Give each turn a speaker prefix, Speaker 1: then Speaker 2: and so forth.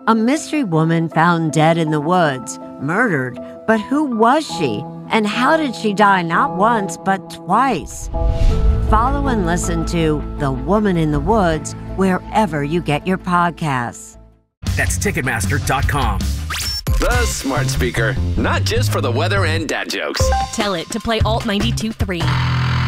Speaker 1: A mystery woman found dead in the woods, murdered, but who was she? And how did she die not once, but twice? Follow and listen to The Woman in the Woods wherever you get your podcasts.
Speaker 2: That's Ticketmaster.com.
Speaker 3: The smart speaker, not just for the weather and dad jokes.
Speaker 4: Tell it to play Alt 92.3.